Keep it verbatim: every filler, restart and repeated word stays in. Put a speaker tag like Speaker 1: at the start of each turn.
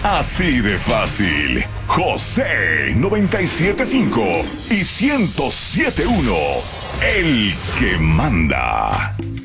Speaker 1: Así de fácil. José noventa y siete punto cinco y ciento siete punto uno. El que manda.